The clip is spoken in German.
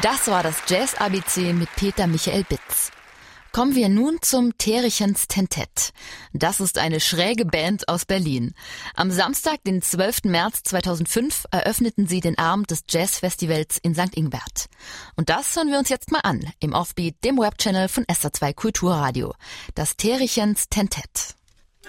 Das war das Jazz-ABC mit Peter Michael Bitz. Kommen wir nun zum Terichens Tentett. Das ist eine schräge Band aus Berlin. Am Samstag, den 12. März 2005, eröffneten sie den Abend des Jazzfestivals in St. Ingbert. Und das hören wir uns jetzt mal an, im Offbeat, dem Webchannel von SA2 Kulturradio. Das Terichens Tentett.